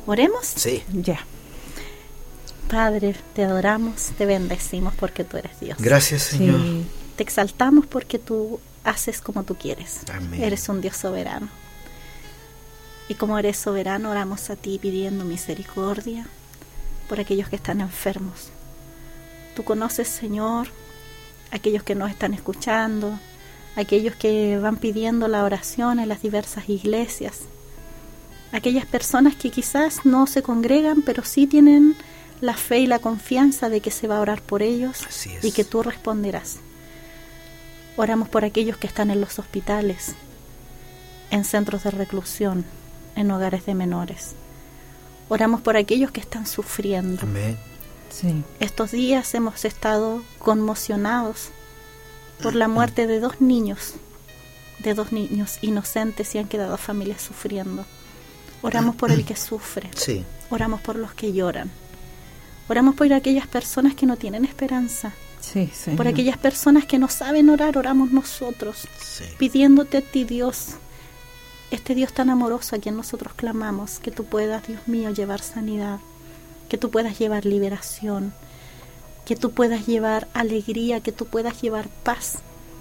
¿Oremos? Sí. Ya. Padre, te adoramos, te bendecimos porque tú eres Dios. Gracias, Señor. Sí. Te exaltamos porque tú haces como tú quieres. Amén. Eres un Dios soberano. Y como eres soberano, oramos a ti pidiendo misericordia por aquellos que están enfermos. Tú conoces, Señor, aquellos que nos están escuchando, aquellos que van pidiendo la oración en las diversas iglesias, aquellas personas que quizás no se congregan, pero sí tienen la fe y la confianza de que se va a orar por ellos y que tú responderás. Oramos por aquellos que están en los hospitales, en centros de reclusión, en hogares de menores. Oramos por aquellos que están sufriendo. Amén. Sí. Estos días hemos estado conmocionados por la muerte de dos niños inocentes, y han quedado familias sufriendo. Oramos por el que sufre. Sí. Oramos por los que lloran. Oramos por aquellas personas que no tienen esperanza. Sí, Señor. Por aquellas personas que no saben orar, oramos nosotros, Sí. pidiéndote a ti, Dios, este Dios tan amoroso a quien nosotros clamamos, que tú puedas, Dios mío, llevar sanidad, que tú puedas llevar liberación, que tú puedas llevar alegría, que tú puedas llevar paz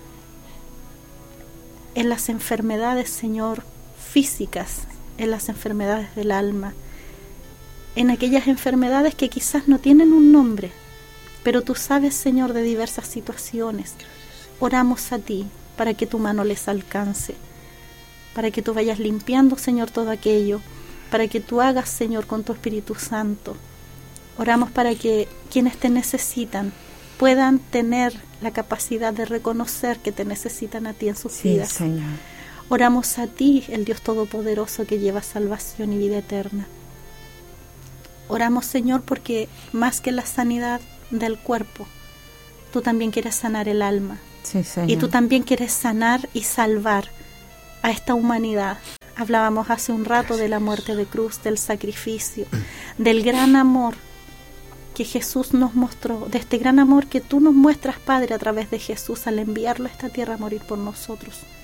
en las enfermedades, Señor, físicas, en las enfermedades del alma, en aquellas enfermedades que quizás no tienen un nombre, pero tú sabes, Señor, de diversas situaciones. Oramos a ti para que tu mano les alcance, para que tú vayas limpiando, Señor, todo aquello, para que tú hagas, Señor, con tu Espíritu Santo. Oramos para que quienes te necesitan puedan tener la capacidad de reconocer que te necesitan a ti en sus vidas. Señor. Oramos a ti, el Dios Todopoderoso que lleva salvación y vida eterna. Oramos, Señor, porque más que la sanidad del cuerpo, tú también quieres sanar el alma. Sí, Señor. Y tú también quieres sanar y salvar a esta humanidad. Hablábamos hace un rato de la muerte de cruz, del sacrificio, del gran amor que Jesús nos mostró, de este gran amor que tú nos muestras, Padre, a través de Jesús al enviarlo a esta tierra a morir por nosotros.